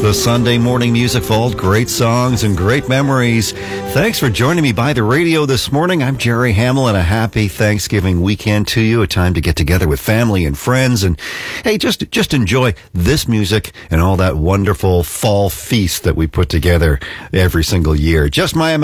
the Sunday Morning Music Vault. Great songs and great memories. Thanks for joining me by the radio this morning. I'm Jerry Hamill, and a happy Thanksgiving weekend to you. A time to get together with family and friends, and hey, just enjoy this music and all that wonderful fall feast that we put together every single year. Just my